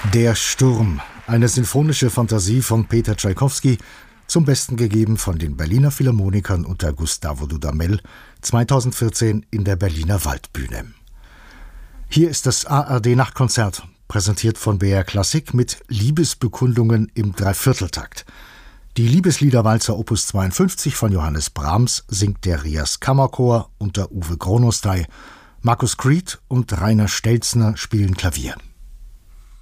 Der Sturm, eine sinfonische Fantasie von Peter Tschaikowski, zum Besten gegeben von den Berliner Philharmonikern unter Gustavo Dudamel, 2014 in der Berliner Waldbühne. Hier ist das ARD-Nachtkonzert, präsentiert von BR Klassik mit Liebesbekundungen im Dreivierteltakt. Die Liebesliederwalzer Opus 52 von Johannes Brahms singt der Rias Kammerchor unter Uwe Gronostai. Markus Creed und Rainer Stelzner spielen Klavier.